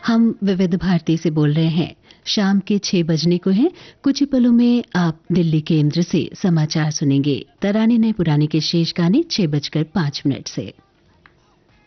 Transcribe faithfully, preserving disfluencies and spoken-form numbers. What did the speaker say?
हम विविध भारती से बोल रहे हैं। शाम के छह बजने को है। कुछ ही पलों में आप दिल्ली केंद्र से समाचार सुनेंगे। तराने नए पुराने के शेष गाने छह बजकर पांच मिनट से।